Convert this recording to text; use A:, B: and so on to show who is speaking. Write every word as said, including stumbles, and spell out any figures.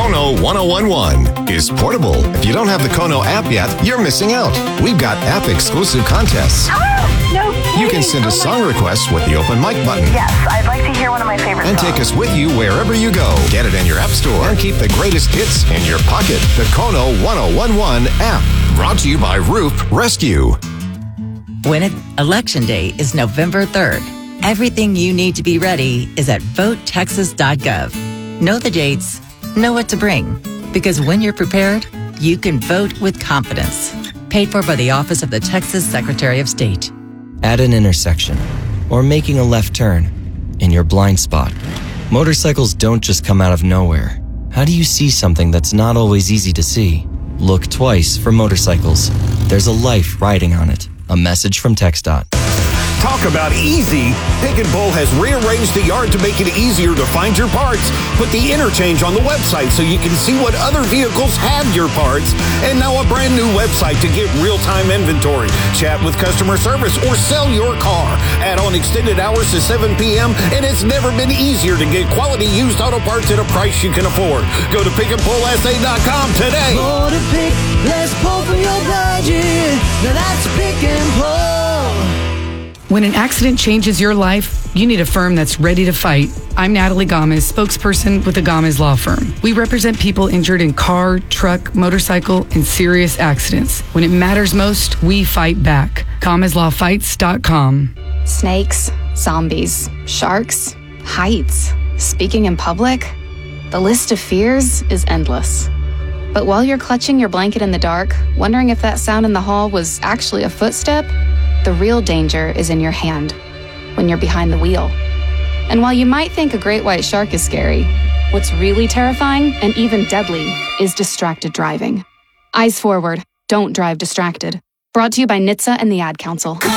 A: Kono ten eleven is portable. If you don't have the Kono app yet, you're missing out. We've got app-exclusive contests.
B: Oh, no kidding.
A: You can send
B: oh
A: a song request with the open mic button.
B: Yes, I'd like to hear one of my favorite
A: And
B: songs.
A: take us with you wherever you go. Get it in your app store and keep the greatest hits in your pocket. The Kono ten eleven app. Brought to you by Roof Rescue.
C: When it, Election Day is November third, everything you need to be ready is at vote texas dot gov. Know the dates, know what to bring, because when you're prepared, you can vote with confidence. Paid for by the Office of the Texas Secretary of State.
D: At an intersection, or making a left turn, in your blind spot, motorcycles don't just come out of nowhere. How do you see something that's not always easy to see? Look twice for motorcycles. There's a life riding on it. A message from TxDOT.
E: Talk about easy. Pick and Pull has rearranged the yard to make it easier to find your parts. Put the interchange on the website so you can see what other vehicles have your parts. And now a brand new website to get real-time inventory, chat with customer service, or sell your car. Add on extended hours to seven p.m. and it's never been easier to get quality used auto parts at a price you can afford. Go to pick and pull s a dot com today.
F: More to pick, let's pull from your budget. Now that's Pick and Pull.
G: When an accident changes your life, you need a firm that's ready to fight. I'm Natalie Gomez, spokesperson with the Gomez Law Firm. We represent people injured in car, truck, motorcycle, and serious accidents. When it matters most, we fight back. Gomez Law Fights dot com.
H: Snakes, zombies, sharks, heights, speaking in public. The list of fears is endless. But while you're clutching your blanket in the dark, wondering if that sound in the hall was actually a footstep, the real danger is in your hand, when you're behind the wheel. And while you might think a great white shark is scary, what's really terrifying and even deadly is distracted driving. Eyes forward, don't drive distracted. Brought to you by N H T S A and the Ad Council.